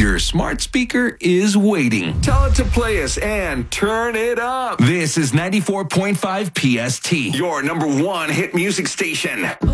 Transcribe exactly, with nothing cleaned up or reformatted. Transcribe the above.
Your smart speaker is waiting. Tell it to play us and turn it up. This is ninety-four point five P S T. Your number one hit music station.